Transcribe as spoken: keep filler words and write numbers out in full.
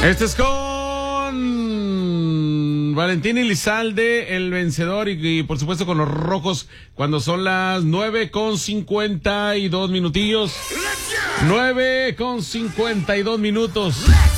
Este es con Valentín Elizalde, el vencedor, y, y por supuesto con los rojos, cuando son las nueve con cincuenta y dos minutillos. Nueve con cincuenta y dos minutos.